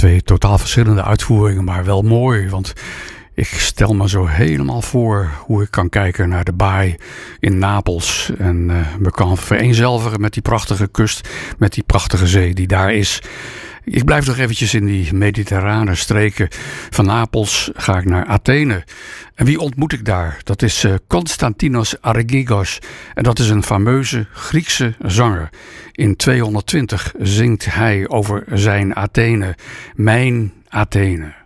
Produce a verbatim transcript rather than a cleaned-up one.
twee totaal verschillende uitvoeringen, maar wel mooi. Want ik stel me zo helemaal voor hoe ik kan kijken naar de baai in Napels. En uh, me kan vereenzelvigen met die prachtige kust, met die prachtige zee die daar is. Ik blijf nog eventjes in die mediterrane streken. Van Napels ga ik naar Athene. En wie ontmoet ik daar? Dat is uh, Konstantinos Argigos. En dat is een fameuze Griekse zanger. In tweehonderdtwintig zingt hij over zijn Athene. Mijn Athene.